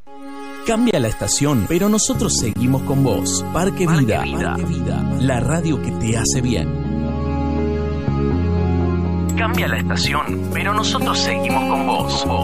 Cambia la estación, pero nosotros seguimos con vos. Parque Vida, la radio que te hace bien. Cambia la estación, pero nosotros seguimos con vos.